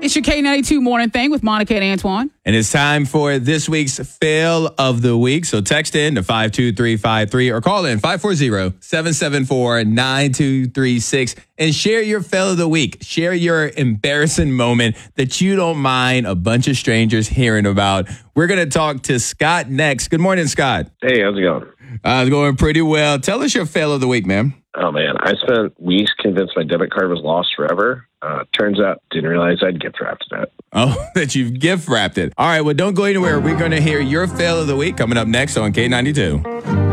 It's your K92 morning thing with Monica and Antoine. And it's time for this week's fail of the week. So text in to 52353 or call in 540-774-9236 and share your fail of the week. Share your embarrassing moment that you don't mind a bunch of strangers hearing about. We're going to talk to Scott next. Good morning, Scott. Hey, how's it going? It's going pretty well. Tell us your fail of the week, man. Oh, man. I spent weeks convinced my debit card was lost forever. Turns out, didn't realize I'd gift wrapped it. Oh, that you've gift wrapped it. All right, well, don't go anywhere. We're going to hear your fail of the week coming up next on K92.